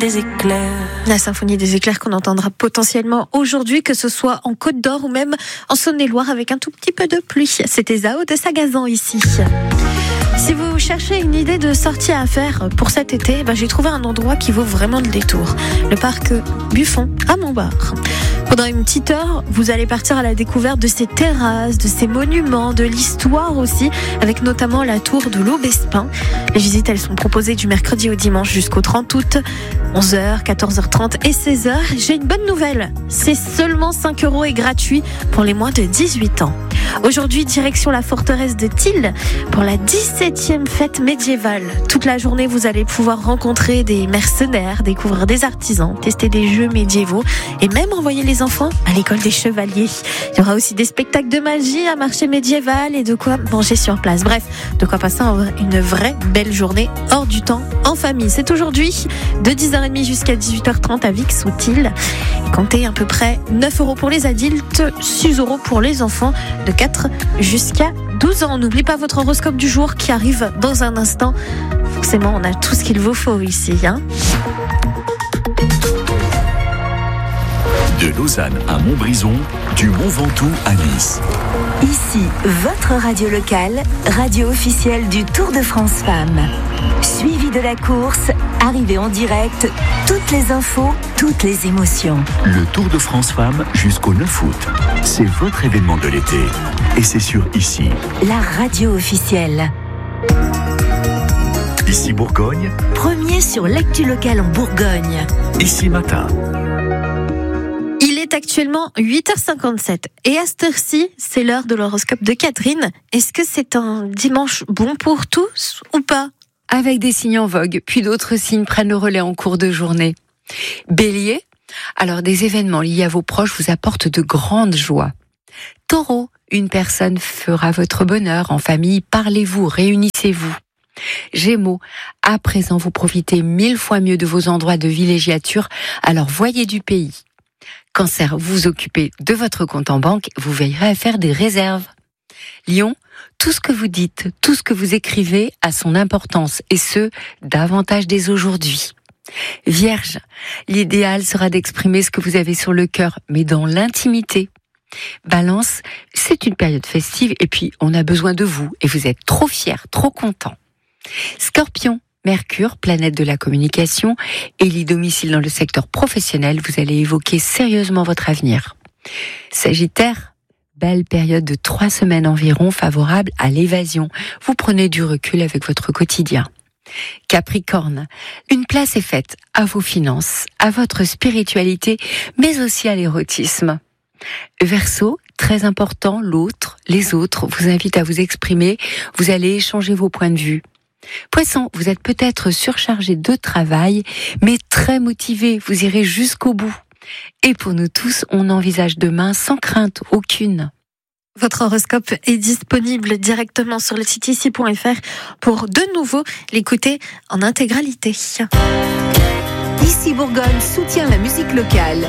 des éclairs. La symphonie des éclairs qu'on entendra potentiellement aujourd'hui, que ce soit en Côte d'Or ou même en Saône-et-Loire avec un tout petit peu de pluie. C'était Zao de Sagazan ici. Si vous cherchez une idée de sortie à faire pour cet été, j'ai trouvé un endroit qui vaut vraiment le détour. Le parc Buffon à Montbard. Pendant une petite heure, vous allez partir à la découverte de ces terrasses, de ces monuments, de l'histoire aussi, avec notamment la tour de l'Aubespin. Les visites, elles sont proposées du mercredi au dimanche jusqu'au 30 août, 11h, 14h30 et 16h. J'ai une bonne nouvelle, c'est seulement 5 € et gratuit pour les moins de 18 ans. Aujourd'hui, direction la forteresse de Thil pour la 17e fête médiévale. Toute la journée, vous allez pouvoir rencontrer des mercenaires, découvrir des artisans, tester des jeux médiévaux et même envoyer les enfants à l'école des chevaliers. Il y aura aussi des spectacles de magie, un marché médiéval et de quoi manger sur place. Bref, de quoi passer une vraie belle journée hors du temps en famille. C'est aujourd'hui de 10h30 jusqu'à 18h30 à Vix ou Thil. Comptez à peu près 9 € pour les adultes, 6 € pour les enfants de 4 jusqu'à 12 ans. N'oubliez pas votre horoscope du jour qui arrive dans un instant. Forcément, on a tout ce qu'il vous faut ici. De Lausanne à Montbrison, du Mont Ventoux à Nice. Ici, votre radio locale, radio officielle du Tour de France Femmes. Suivi de la course, arrivée en direct, toutes les infos, toutes les émotions. Le Tour de France Femmes jusqu'au 9 août. C'est votre événement de l'été. Et c'est sur Ici. La radio officielle. Ici Bourgogne. Premier sur l'actu locale en Bourgogne. Ici Matin. Il est actuellement 8h57 et à cette heure-ci, c'est l'heure de l'horoscope de Catherine. Est-ce que c'est un dimanche bon pour tous ou pas ? Avec des signes en vogue, puis d'autres signes prennent le relais en cours de journée. Bélier, alors des événements liés à vos proches vous apportent de grandes joies. Taureau, une personne fera votre bonheur en famille, parlez-vous, réunissez-vous. Gémeaux, à présent vous profitez 1000 fois mieux de vos endroits de villégiature, alors voyez du pays. Cancer, vous vous occupez de votre compte en banque, vous veillerez à faire des réserves. Lion, tout ce que vous dites, tout ce que vous écrivez a son importance, et ce, davantage dès aujourd'hui. Vierge, l'idéal sera d'exprimer ce que vous avez sur le cœur, mais dans l'intimité. Balance, c'est une période festive, et puis on a besoin de vous, et vous êtes trop fiers, trop contents. Scorpion, Mercure, planète de la communication, élit domicile dans le secteur professionnel, vous allez évoquer sérieusement votre avenir. Sagittaire, belle période de 3 semaines environ favorable à l'évasion. Vous prenez du recul avec votre quotidien. Capricorne, une place est faite à vos finances, à votre spiritualité, mais aussi à l'érotisme. Verseau, très important, l'autre, les autres vous invitent à vous exprimer, vous allez échanger vos points de vue. Poisson, vous êtes peut-être surchargé de travail, mais très motivé, vous irez jusqu'au bout. Et pour nous tous, on envisage demain sans crainte aucune. Votre horoscope est disponible directement sur le site ici.fr pour de nouveau l'écouter en intégralité. Ici Bourgogne soutient la musique locale.